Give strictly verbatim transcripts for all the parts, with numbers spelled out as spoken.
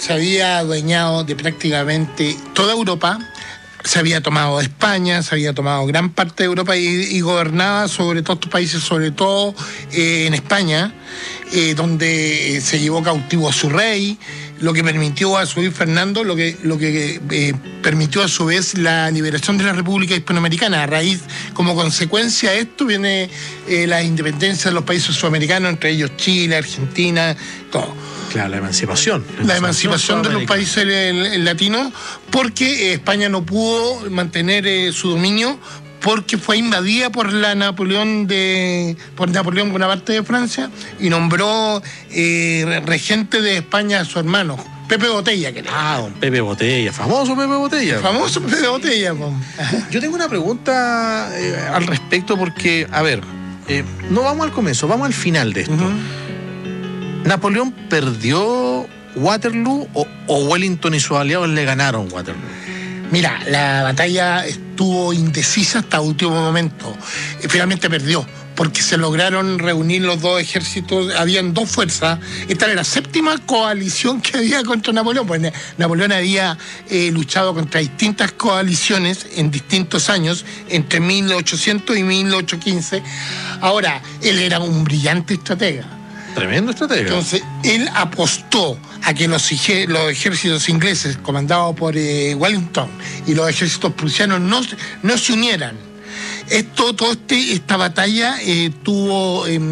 se había adueñado de prácticamente toda Europa, se había tomado España, se había tomado gran parte de Europa y, y gobernaba sobre todos estos países, sobre todo eh, en España, eh, donde se llevó cautivo a su rey, lo que permitió a su vez Fernando, lo que, lo que eh, permitió a su vez la liberación de la República Hispanoamericana. A raíz, como consecuencia de esto, viene eh, la independencia de los países sudamericanos, entre ellos Chile, Argentina, todo. Claro, la emancipación. La, la emancipación, emancipación de los países latinos, porque eh, España no pudo mantener eh, su dominio, porque fue invadida por la Napoleón de por Napoleón Bonaparte de Francia y nombró eh, regente de España a su hermano, Pepe Botella. Que ah, don Pepe Botella, famoso Pepe Botella. Famoso Pepe Botella. Yo tengo una pregunta eh, al respecto porque, a ver, eh, no vamos al comienzo, vamos al final de esto. Uh-huh. ¿Napoleón perdió Waterloo o, o Wellington y sus aliados le ganaron Waterloo? Mira, la batalla estuvo indecisa hasta último momento. Finalmente perdió, porque se lograron reunir los dos ejércitos. Habían dos fuerzas. Esta era la séptima coalición que había contra Napoleón. Pues Napoleón había eh, luchado contra distintas coaliciones en distintos años, entre mil ochocientos y mil ochocientos quince. Ahora, él era un brillante estratega. Tremendo estratega. Entonces, él apostó a que los, los ejércitos ingleses, comandados por eh, Wellington, y los ejércitos prusianos no, no se unieran. Esto, todo este, esta batalla eh, tuvo, eh,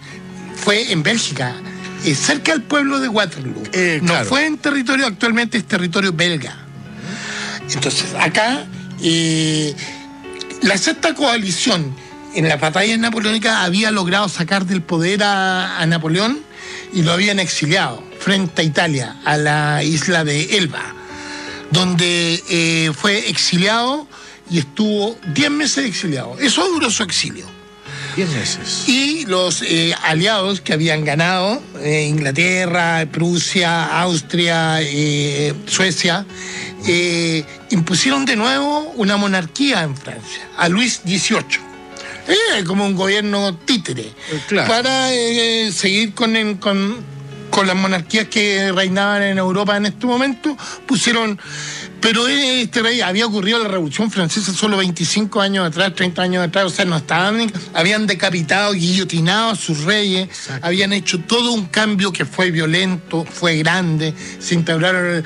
fue en Bélgica, eh, cerca del pueblo de Waterloo. Eh, claro. No fue en territorio, actualmente es territorio belga. Entonces, acá, eh, la sexta coalición en las batallas napoleónicas había logrado sacar del poder a, a Napoleón y lo habían exiliado frente a Italia, a la isla de Elba, donde eh, fue exiliado y estuvo diez meses exiliado. Eso duró su exilio. diez meses. Y los eh, aliados que habían ganado, eh, Inglaterra, Prusia, Austria, eh, Suecia, eh, impusieron de nuevo una monarquía en Francia, a Luis dieciocho. Eh, como un gobierno títere, claro, para eh, seguir con, en, con, con las monarquías que reinaban en Europa en este momento. Pusieron, pero este rey había ocurrido la Revolución Francesa solo veinticinco años atrás, treinta años atrás, o sea, no estaban, habían decapitado, guillotinado a sus reyes. Exacto. Habían hecho todo un cambio que fue violento, fue grande, se instauraron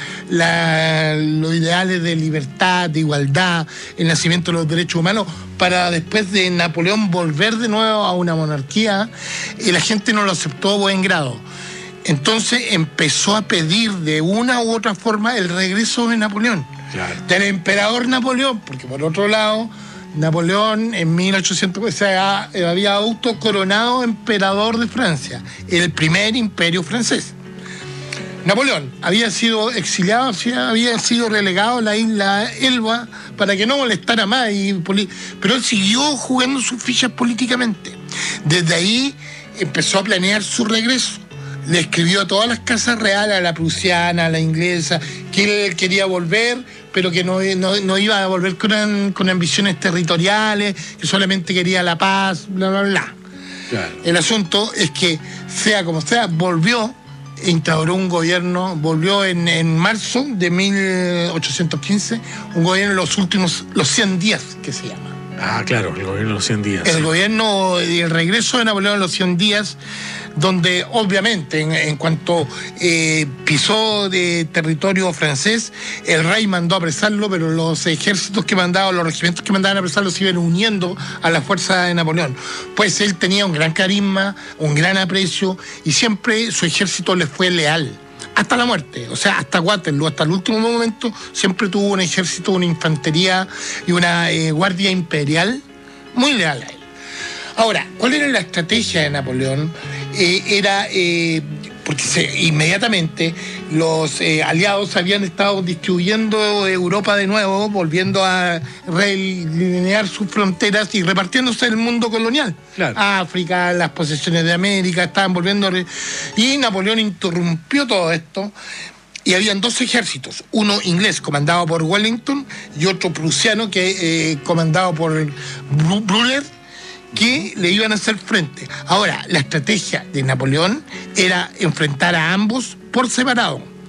la, los ideales de libertad, de igualdad, el nacimiento de los derechos humanos, para después de Napoleón volver de nuevo a una monarquía, y la gente no lo aceptó a buen grado. Entonces empezó a pedir de una u otra forma el regreso de Napoleón, claro, del emperador Napoleón, porque por otro lado, Napoleón en mil ochocientos se había autocoronado emperador de Francia, el primer imperio francés. Napoleón había sido exiliado, había sido relegado a la isla Elba para que no molestara más, y, pero él siguió jugando sus fichas políticamente. Desde ahí empezó a planear su regreso. Le escribió a todas las casas reales, a la prusiana, a la inglesa, que él quería volver, pero que no, no, no iba a volver con, con ambiciones territoriales, que solamente quería la paz, bla, bla, bla. Claro. El asunto es que, sea como sea, volvió, instauró un gobierno, volvió en, en marzo de mil ochocientos quince, un gobierno en los últimos, los cien días, que se llama. Ah, claro, el gobierno de los cien días. El sí. gobierno, el regreso de Napoleón en los cien días, donde obviamente en, en cuanto eh, pisó de territorio francés, el rey mandó a apresarlo, pero los ejércitos que mandaban, los regimientos que mandaban a apresarlo se iban uniendo a la fuerza de Napoleón. Pues él tenía un gran carisma, un gran aprecio, y siempre su ejército le fue leal. Hasta la muerte, o sea, hasta Waterloo, hasta el último momento, siempre tuvo un ejército, una infantería y una eh, guardia imperial muy leal a él. Ahora, ¿cuál era la estrategia de Napoleón? Eh, era, eh, porque se, inmediatamente los eh, aliados habían estado distribuyendo Europa de nuevo, volviendo a redelinear sus fronteras y repartiéndose el mundo colonial. Claro. África, las posesiones de América, estaban volviendo a... Re... Y Napoleón interrumpió todo esto. Y habían dos ejércitos, uno inglés comandado por Wellington y otro prusiano que eh, comandado por Blücher, que le iban a hacer frente. Ahora, la estrategia de Napoleón era enfrentar a ambos por separado.